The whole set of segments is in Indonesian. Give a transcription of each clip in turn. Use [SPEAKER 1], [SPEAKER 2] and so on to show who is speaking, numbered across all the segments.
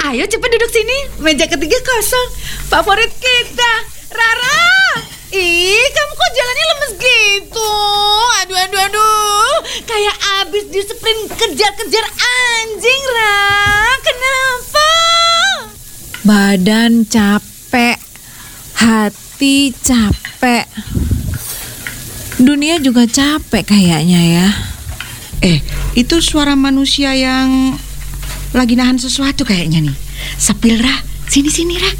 [SPEAKER 1] Ayo cepat duduk sini. Meja ketiga kosong. Favorit kita, Rara. Ih, kamu kok jalannya lemes gitu? Aduh. Kayak abis di sprint kejar-kejar anjing, Ra. Kenapa?
[SPEAKER 2] Badan capek, hati capek, dunia juga capek kayaknya ya.
[SPEAKER 3] Itu suara manusia yang lagi nahan sesuatu kayaknya nih. Sepil, Ra. Sini, Ra.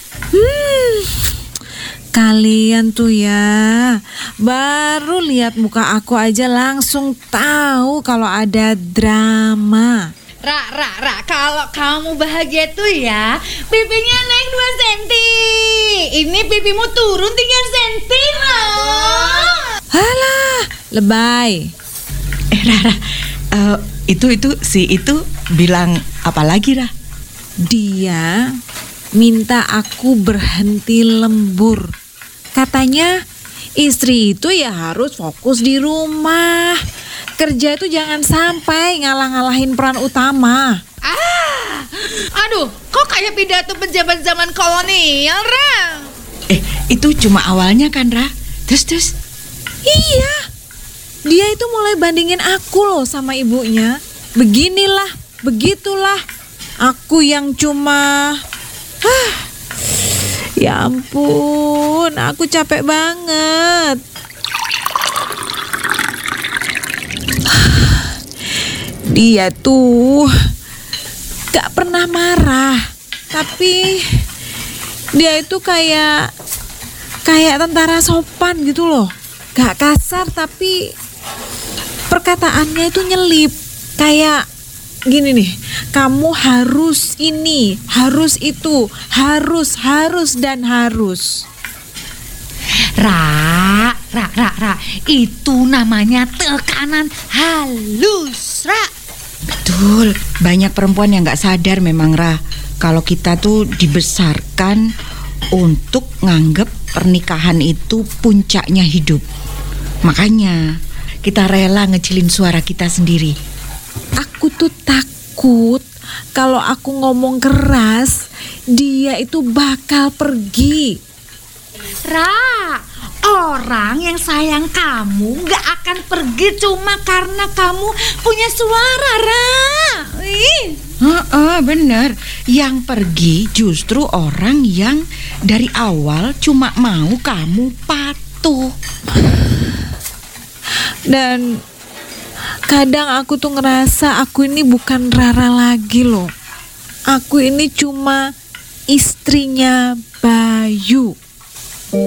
[SPEAKER 2] Kalian tuh ya, baru lihat muka aku aja langsung tahu kalau ada drama.
[SPEAKER 1] Ra, kalau kamu bahagia tuh ya, pipinya naik 2 senti. Ini pipimu turun 3 senti loh.
[SPEAKER 2] Halah, lebay.
[SPEAKER 3] Rara, itu bilang apa lagi, Ra?
[SPEAKER 2] Dia minta aku berhenti lembur. Katanya istri itu ya harus fokus di rumah. Kerja itu jangan sampai ngalah-ngalahin peran utama.
[SPEAKER 1] Aduh, kok kayak pidato pejabat zaman kolonial, Ra?
[SPEAKER 3] Itu cuma awalnya kan, Ra? Terus?
[SPEAKER 2] Iya, dia itu mulai bandingin aku loh sama ibunya. Beginilah, begitulah. Aku yang cuma... Ya ampun, aku capek banget. Dia tuh gak pernah marah, tapi dia itu kayak tentara sopan gitu loh. Gak kasar tapi perkataannya itu nyelip. Kayak gini nih, kamu harus ini, harus itu, harus dan harus.
[SPEAKER 1] Ra, itu namanya tekanan halus, Ra.
[SPEAKER 3] Betul, banyak perempuan yang gak sadar memang, Ra, kalau kita tuh dibesarkan untuk nganggep pernikahan itu puncaknya hidup. Makanya kita rela ngecilin suara kita sendiri.
[SPEAKER 2] Aku tuh takut kalau aku ngomong keras, dia itu bakal pergi.
[SPEAKER 1] Ra, orang yang sayang kamu gak akan pergi cuma karena kamu punya suara, Ra.
[SPEAKER 3] Bener. Yang pergi justru orang yang dari awal cuma mau kamu patuh.
[SPEAKER 2] Dan kadang aku tuh ngerasa aku ini bukan Rara lagi loh. Aku ini cuma istrinya Bayu.